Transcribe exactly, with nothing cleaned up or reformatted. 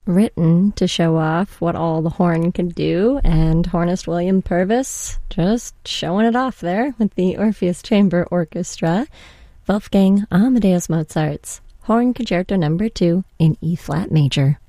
written to show off what all the horn could do, and hornist William Purvis just showing it off there with the Orpheus Chamber Orchestra. Wolfgang Amadeus Mozart's Horn Concerto Number two in E-flat major.